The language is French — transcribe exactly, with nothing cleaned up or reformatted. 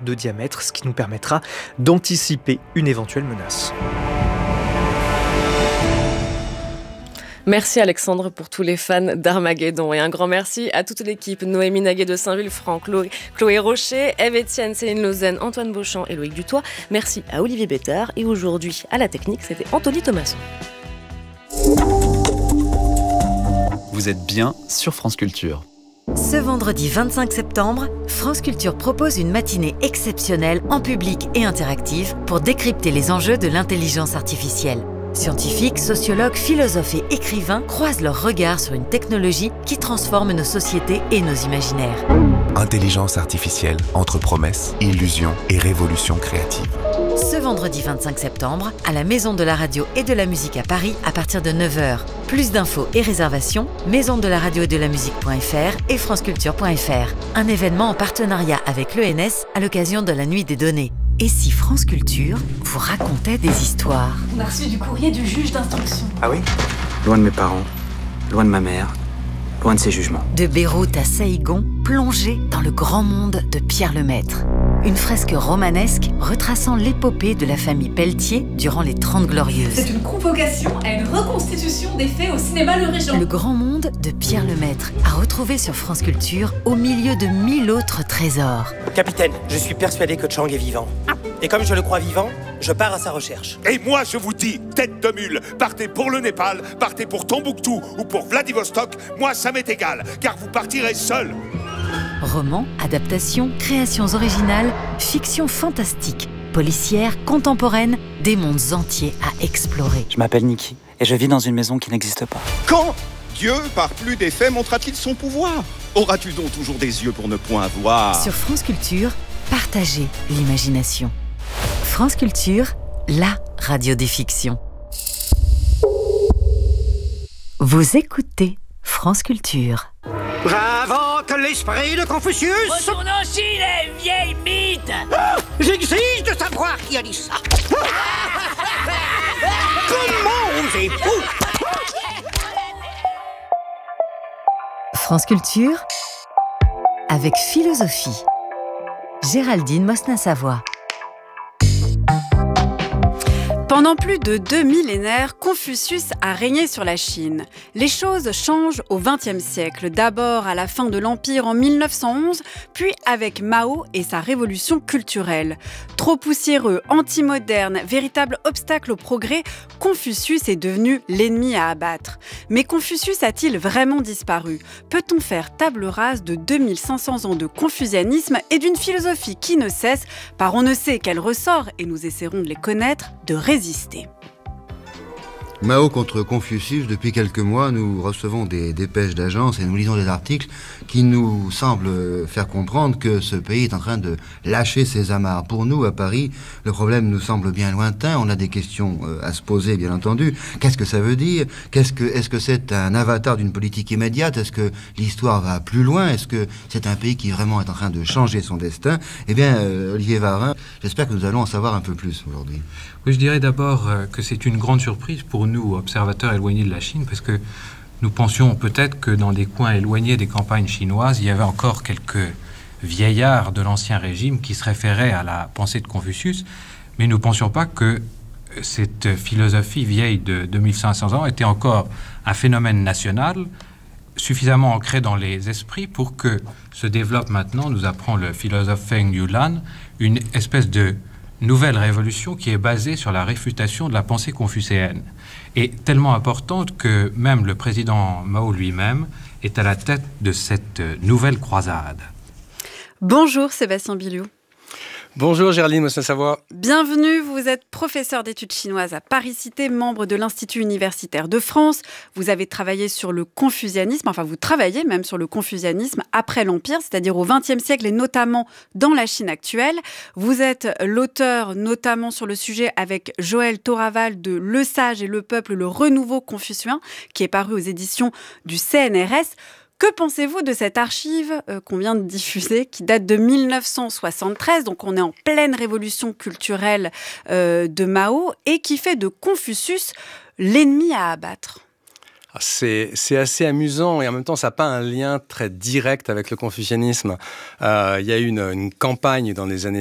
mètres de diamètre, ce qui nous permettra d'anticiper une éventuelle menace. Merci Alexandre pour tous les fans d'Armageddon et un grand merci à toute l'équipe, Noémie Naguet de Saint-Vulf, Franck, Chloé, Chloé Rocher, Ève Etienne, Céline Lausanne, Antoine Beauchamp et Loïc Dutoit. Merci à Olivier Bétard et aujourd'hui à la technique, c'était Anthony Thomasson. Vous êtes bien sur France Culture. Ce vendredi vingt-cinq septembre, France Culture propose une matinée exceptionnelle en public et interactive pour décrypter les enjeux de l'intelligence artificielle. Scientifiques, sociologues, philosophes et écrivains croisent leurs regards sur une technologie qui transforme nos sociétés et nos imaginaires. Intelligence artificielle entre promesses, illusions et révolution créative. Ce vendredi vingt-cinq septembre, à la Maison de la Radio et de la Musique à Paris, à partir de neuf heures. Plus d'infos et réservations, maison de la radio et de la musique point f r et franceculture point f r. Un événement en partenariat avec l'E N S à l'occasion de la Nuit des données. Et si France Culture vous racontait des histoires? On a reçu du courrier du juge d'instruction. Ah oui? Loin de mes parents, loin de ma mère, loin de ses jugements. De Beyrouth à Saïgon, plongé dans le grand monde de Pierre Lemaître. Une fresque romanesque retraçant l'épopée de la famille Pelletier durant les Trente Glorieuses. C'est une convocation à une reconstitution des faits au cinéma Le Régent. Le grand monde de Pierre Lemaître, à retrouver sur France Culture au milieu de mille autres trésors. Capitaine, je suis persuadé que Chang est vivant. Et comme je le crois vivant, je pars à sa recherche. Et moi, je vous dis, tête de mule, partez pour le Népal, partez pour Tombouctou ou pour Vladivostok, moi ça m'est égal, car vous partirez seul. Romans, adaptations, créations originales, fiction fantastique, policière, contemporaine, des mondes entiers à explorer. Je m'appelle Niki et je vis dans une maison qui n'existe pas. Quand Dieu, par plus d'effets, montrera-t-il son pouvoir? Auras-tu donc toujours des yeux pour ne point voir? Sur France Culture, partagez l'imagination. France Culture, la radio des fictions. Vous écoutez France Culture. J'invoque l'esprit de Confucius. Retourne aussi les vieilles mythes. Ah, j'exige de savoir qui a dit ça. Comment osez-vous? France Culture, avec philosophie. Géraldine Mosna-Savoie. Pendant plus de deux millénaires, Confucius a régné sur la Chine. Les choses changent au vingtième siècle, d'abord à la fin de l'Empire en mille neuf cent onze, puis avec Mao et sa révolution culturelle. Trop poussiéreux, anti-moderne, véritable obstacle au progrès, Confucius est devenu l'ennemi à abattre. Mais Confucius a-t-il vraiment disparu? Peut-on faire table rase de deux mille cinq cents ans de confucianisme et d'une philosophie qui ne cesse, par on ne sait quel ressort, et nous essaierons de les connaître, de résister? Mao contre Confucius, depuis quelques mois, nous recevons des dépêches d'agence et nous lisons des articles qui nous semblent faire comprendre que ce pays est en train de lâcher ses amarres. Pour nous, à Paris, le problème nous semble bien lointain. On a des questions à se poser, bien entendu. Qu'est-ce que ça veut dire? Qu'est-ce que, est-ce que c'est un avatar d'une politique immédiate? Est-ce que l'histoire va plus loin? Est-ce que c'est un pays qui vraiment est en train de changer son destin? Eh bien, euh, Olivier Varin, j'espère que nous allons en savoir un peu plus aujourd'hui. Oui, je dirais d'abord que c'est une grande surprise pour nous, observateurs éloignés de la Chine, parce que nous pensions peut-être que dans des coins éloignés des campagnes chinoises, il y avait encore quelques vieillards de l'ancien régime qui se référaient à la pensée de Confucius, mais nous ne pensions pas que cette philosophie vieille de deux mille cinq cents ans était encore un phénomène national suffisamment ancré dans les esprits pour que se développe maintenant, nous apprend le philosophe Feng Yulan, une espèce de nouvelle révolution qui est basée sur la réfutation de la pensée confucéenne, et tellement importante que même le président Mao lui-même est à la tête de cette nouvelle croisade. Bonjour Sébastien Billiou. Bonjour Géraldine Mosna-Savoie. Bienvenue, vous êtes professeur d'études chinoises à Paris-Cité, membre de l'Institut universitaire de France. Vous avez travaillé sur le confucianisme, enfin vous travaillez même sur le confucianisme après l'Empire, c'est-à-dire au vingtième siècle et notamment dans la Chine actuelle. Vous êtes l'auteur notamment sur le sujet avec Joël Toraval de Le Sage et le Peuple, le renouveau confucéen, qui est paru aux éditions du C N R S. Que pensez-vous de cette archive euh, qu'on vient de diffuser, qui date de mille neuf cent soixante-treize, donc on est en pleine révolution culturelle euh, de Mao, et qui fait de Confucius l'ennemi à abattre? C'est, c'est assez amusant et en même temps, ça n'a pas un lien très direct avec le confucianisme. Euh, il y a eu une, une campagne dans les années